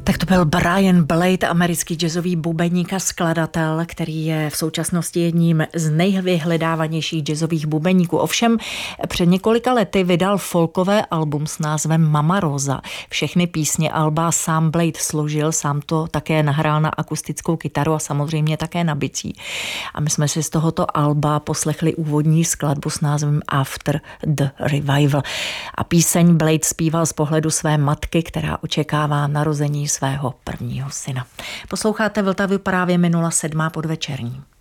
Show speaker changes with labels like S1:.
S1: Tak to byl Brian Blade, americký jazzový bubeník a skladatel, který je v současnosti jedním z nejvyhledávanějších jazzových bubeníků. Ovšem před několika lety vydal folkové album s názvem Mama Rosa. Všechny písně alba sám Blade složil, sám to také nahrál na akustickou kytaru a samozřejmě také na bicí. A my jsme si z tohoto alba poslechli úvodní skladbu s názvem After the Revival. A píseň Blade zpíval z pohledu své matky, která očekává narození svého prvního syna. Posloucháte Vltavu, právě minula 7. podvečerní.